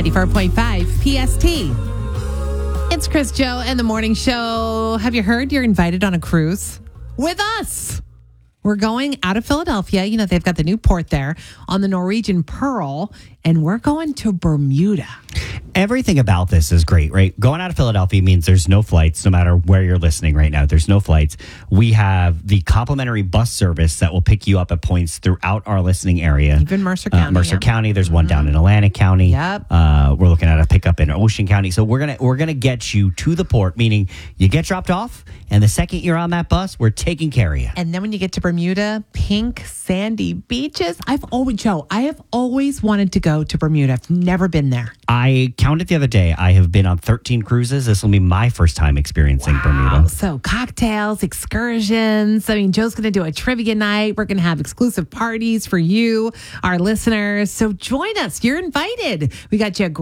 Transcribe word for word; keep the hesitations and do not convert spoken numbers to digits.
ninety-four point five P S T. It's Chris Joe and the Morning Show. Have you heard you're invited on a cruise with us? We're going out of Philadelphia. You know, they've got the new port there on the Norwegian Pearl, and we're going to Bermuda. Everything about this is great, right? Going out of Philadelphia means there's no flights, no matter where you're listening right now. There's no flights. We have the complimentary bus service that will pick you up at points throughout our listening area. Even Mercer County. Uh, Mercer yep. County. There's one mm-hmm. down in Atlantic County. Yep. Uh, we're looking at a pickup in Ocean County. So we're gonna we're gonna get you to the port, meaning you get dropped off, and the second you're on that bus, we're taking care of you. And then when you get to Bermuda, pink sandy beaches. I've always Joe. I have always wanted to go to Bermuda. I've never been there. I counted the other day. I have been on thirteen cruises. This will be my first time experiencing wow. Bermuda. So cocktails, excursions. I mean, Joe's going to do a trivia night. We're going to have exclusive parties for you, our listeners. So join us. You're invited. We got you a